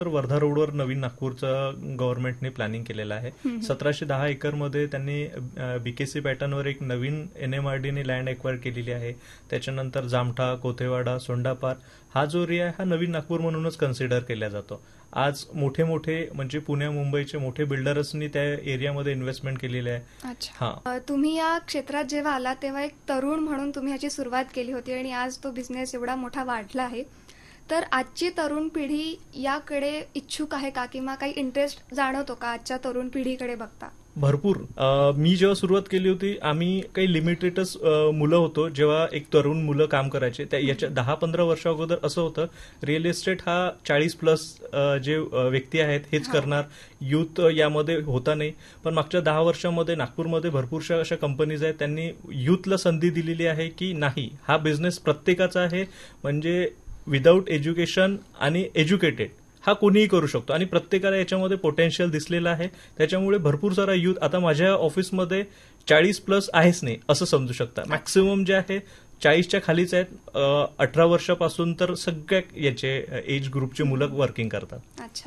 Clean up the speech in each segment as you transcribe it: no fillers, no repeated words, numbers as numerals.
तर वर्धा रोडवर नवीन नागपूरचं गव्हर्नमेंटने प्लॅनिंग केलेलं आहे. 1710 एकरमध्ये त्यांनी बीकेसी पॅटर्नवर एक नवीन एनएमआरडीने लँड एक्वायर केलेली आहे. त्याच्यानंतर जामठा, कोथेवाडा, सोंडापार हा जो एरिया आहे हा नवीन नागपूर म्हणूनच कन्सिडर केला जातो. आज मोठे मोठे म्हणजे पुणे मुंबईचे मोठे बिल्डर्सनी त्या एरियामध्ये इन्व्हेस्टमेंट केलेली आहे. अच्छा, तुम्ही या क्षेत्रात जेव्हा आला तेव्हा एक तरुण म्हणून तुम्ही याची सुरुवात केली होती आणि आज तो बिझनेस एवढा मोठा वाढला आहे. तर आजची तरुण पिढी याकडे इच्छुक आहे का, किंवा काही इंटरेस्ट जाणवतो का आजच्या तरुण पिढीकडे बघता? भरपूर. मी जेव्हा सुरुवात केली होती आम्ही काही लिमिटेडच मुलं होतो जेव्हा एक तरुण मुलं काम करायचे. याच्या 10-15 वर्षा अगोदर असं होतं रिअल इस्टेट हा 40+ जे व्यक्ती आहेत हेच करणार, युथ यामध्ये होता नाही. पण मागच्या 10 वर्षामध्ये नागपूरमध्ये भरपूरशा अशा कंपनीज आहेत त्यांनी युथला संधी दिलेली आहे की नाही हा बिझनेस प्रत्येकाचा आहे, म्हणजे विदाऊट एज्युकेशन आणि एज्युकेटेड हा कोणीही करू शकतो आणि प्रत्येकाला याच्यामध्ये पोटेन्शियल दिसलेलं आहे. त्याच्यामुळे भरपूर सारा युथ आता माझ्या ऑफिसमध्ये 40+ आहेच नाही असं समजू शकता. मॅक्सिमम जे आहे 40च्या खालीच आहेत. 18 वर्षापासून तर सगळ्या याचे एज ग्रुपचे मुलं वर्किंग करतात. अच्छा,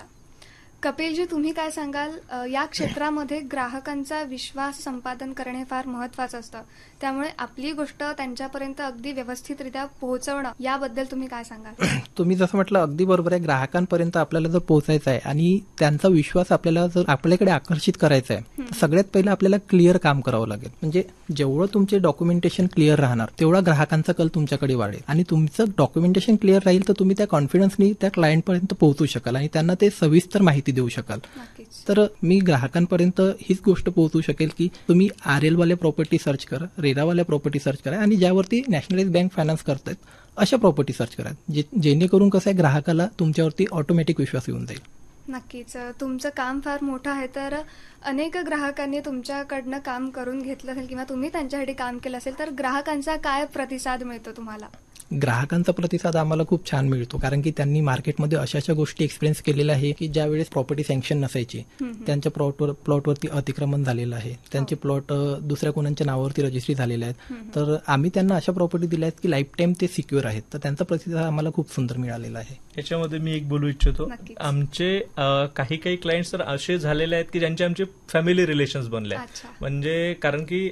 कपिलजी तुम्ही काय सांगाल? या क्षेत्रामध्ये ग्राहकांचा विश्वास संपादन करणे फार महत्वाचं असतं, त्यामुळे आपली गोष्ट त्यांच्यापर्यंत अगदी व्यवस्थितरित्या पोहोचवणं याबद्दल तुम्ही काय सांगाल? तुम्ही जसं म्हटलं अगदी बरोबर आहे. ग्राहकांपर्यंत आपल्याला जर पोहोचायचं आहे आणि त्यांचा विश्वास आपल्याला जर आपल्याकडे आकर्षित करायचा आहे तर सगळ्यात पहिलं आपल्याला क्लिअर काम करावं लागेल. म्हणजे जेवढं तुमचे डॉक्युमेंटेशन क्लिअर राहणार तेवढा ग्राहकांचा कल तुमच्याकडे वाढेल आणि तुमचं डॉक्युमेंटेशन क्लिअर राहील तर तुम्ही त्या कॉन्फिडन्सनी त्या क्लायंटपर्यंत पोहोचू शकाल आणि त्यांना ते सविस्तर माहिती देऊ शकाल. तर मी ग्राहकांपर्यंत हीच गोष्ट पोहोचू शकेल की तुम्ही RL वाले प्रॉपर्टी सर्च करा, रेरावाल्या प्रॉपर्टी सर्च करा आणि ज्यावरती नॅशनलाइज बँक फायनान्स करतात अशा प्रॉपर्टी सर्च करा, जेणेकरून कसं आहे ग्राहकाला तुमच्यावरती ऑटोमॅटिक विश्वास येऊन जाईल. नक्कीच, तुमचं काम फार मोठं आहे, तर अनेक ग्राहकांनी तुमच्याकडनं काम करून घेतलं असेल किंवा तुम्ही त्यांच्यासाठी काम केलं असेल, तर ग्राहकांचा काय प्रतिसाद मिळतो तुम्हाला? ग्राहकांचा प्रतिसाद आम्हाला खूप छान मिळतो, कारण की त्यांनी मार्केटमध्ये अशा गोष्टी एक्सपिरियन्स केलेल्या आहे की ज्या वेळेस प्रॉपर्टी सँक्शन नसायची त्यांच्या प्लॉटवरती अतिक्रमण झालेलं आहे, त्यांचे प्लॉट दुसऱ्या कोणाच्या नावावरती रजिस्ट्री झालेले आहेत, तर आम्ही त्यांना अशा प्रॉपर्टी दिल्या आहेत की लाईफ टाईम ते सिक्युअर आहेत. तर त्यांचा प्रतिसाद आम्हाला खूप सुंदर मिळालेला आहे. याच्यामध्ये मी एक बोलू इच्छितो, आमचे काही क्लायंट्स तर असे झालेले आहेत की ज्यांचे आमचे फॅमिली रिलेशन्स बनले आहेत. म्हणजे कारण की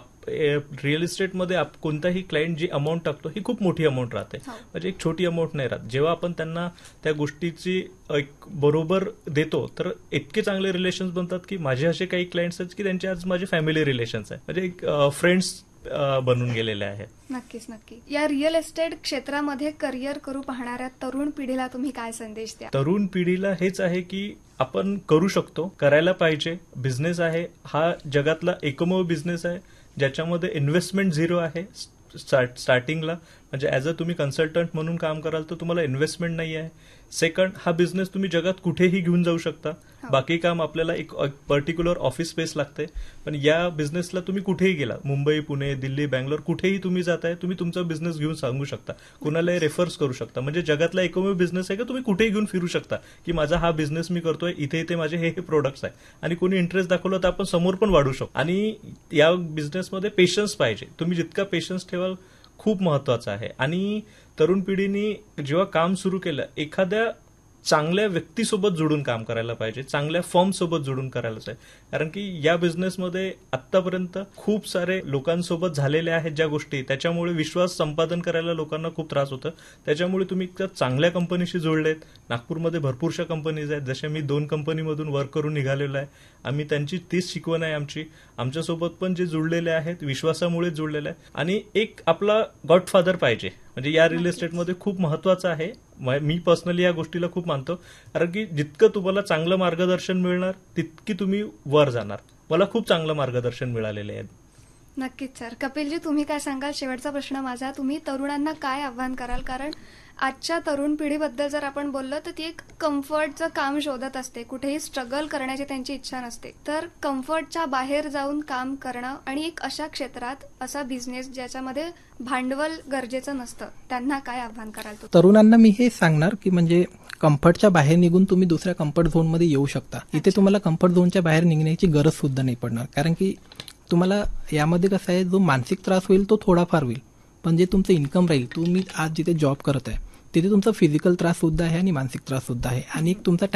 रिअल इस्टेटमध्ये कोणताही क्लायंट जी अमाऊंट टाकतो ही खूप मोठी अमाऊंट राहते, म्हणजे एक छोटी अमाऊंट नाही राहत. जेव्हा आपण त्यांना त्या गोष्टीची एक बरोबर देतो तर इतके चांगले रिलेशन्स बनतात की माझे असे काही क्लायंट्स आहेत की त्यांचे आज माझे फॅमिली रिलेशन्स आहे, म्हणजे एक फ्रेंड्स बनून गेलेले आहेत. नक्कीच नक्की. या रिअल एस्टेट क्षेत्रामध्ये करिअर करू पाहणाऱ्या तरुण पिढीला तुम्ही काय संदेश द्या? तरुण पिढीला हेच आहे की आपण करू शकतो, करायला पाहिजे. बिझनेस आहे हा जगातला एकमेव बिझनेस आहे ज्याच्यामध्ये इन्व्हेस्टमेंट 0 आहे स्टार्टिंगला. म्हणजे ॲज अ तुम्ही कन्सल्टंट म्हणून काम कराल तर तुम्हाला इन्व्हेस्टमेंट नाही आहे. सेकंड, हा बिझनेस तुम्ही जगात कुठेही घेऊन जाऊ शकता. बाकी काम आपल्याला एक पर्टिक्युलर ऑफिस स्पेस लागते, पण या बिझनेसला तुम्ही कुठेही गेला, मुंबई, पुणे, दिल्ली, बँगलोर कुठेही तुम्ही जाताय, तुम्ही तुमचा बिझनेस घेऊन सांगू शकता, कुणालाही रेफर्स करू शकता. म्हणजे जगातला एकमेव बिझनेस आहे का तुम्ही कुठेही घेऊन फिरू शकता की माझा हा बिझनेस मी करतोय, इथे इथे माझे हे प्रोडक्ट्स आहे, आणि कोणी इंटरेस्ट दाखवलं तर आपण समोर पण वाढू शकतो. आणि या बिझनेसमध्ये पेशन्स पाहिजे. तुम्ही जितका पेशन्स ठेवाल खूप महत्वाचं आहे. आणि तरुण पिढीने जेव्हा काम सुरू केलं एखाद्या चांगल्या व्यक्तीसोबत जोडून काम करायला पाहिजे, चांगल्या फर्म सोबत जोडून करायला पाहिजे. कारण की या बिझनेसमध्ये आतापर्यंत खूप सारे लोकांसोबत झालेल्या आहेत ज्या गोष्टी, त्याच्यामुळे विश्वास संपादन करायला लोकांना खूप त्रास होतं. त्याच्यामुळे तुम्ही चांगल्या कंपनीशी जोडलेत. नागपूरमध्ये भरपूरशा कंपनीज आहेत, जसे मी 2 कंपनीमधून वर्क करून निघालेलो आहे. आम्ही त्यांची तीच शिकवण आहे आमच्यासोबत पण जे जुळलेले आहेत विश्वासामुळे जुळलेले आहे. आणि एक आपला गॉडफादर पाहिजे, म्हणजे या रिअल इस्टेटमध्ये खूप महत्वाचं आहे. मी पर्सनली या गोष्टीला खूप मानतो, कारण की जितकं तुम्हाला चांगलं मार्गदर्शन मिळणार तितकी तुम्ही वर जाणार. मला खूप चांगलं मार्गदर्शन मिळालेलं आहे. नक्कीच सर. कपिलजी तुम्ही काय सांगाल? शेवटचा प्रश्न माझा, तुम्ही तरुणांना काय आव्हान कराल? कारण आजच्या तरुण पिढीबद्दल जर आपण बोललो तर ती एक कम्फर्टचं काम शोधत असते, कुठेही स्ट्रगल करण्याची त्यांची इच्छा नसते. तर कम्फर्टच्या बाहेर जाऊन काम करणं आणि एक अशा क्षेत्रात असा बिझनेस ज्याच्यामध्ये भांडवल गरजेचं नसतं, त्यांना काय आव्हान कराल? तरुणांना मी हे सांगणार की म्हणजे कम्फर्टच्या बाहेर निघून तुम्ही दुसऱ्या कम्फर्ट झोनमध्ये येऊ शकता. इथे तुम्हाला कम्फर्ट झोनच्या बाहेर निघण्याची गरज सुद्धा नाही पडणार, कारण की तुम्हाला यामध्ये कसं आहे, जो मानसिक त्रास होईल तो थोडाफार होईल, पण जे तुमचं इन्कम राहील, तुम्ही आज जिथे जॉब करत आहे तिथे तुमचा फिजिकल त्रास सुद्धा आहे आणि मानसिक त्रास सुद्धा आहे, आणि तुमचा